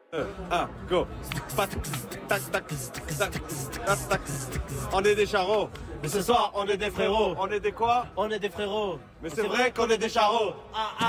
Go. On est des charros. Mais ce soir, on est des frérots. On est des quoi? On est des frérots. Mais c'est vrai qu'on est des charros.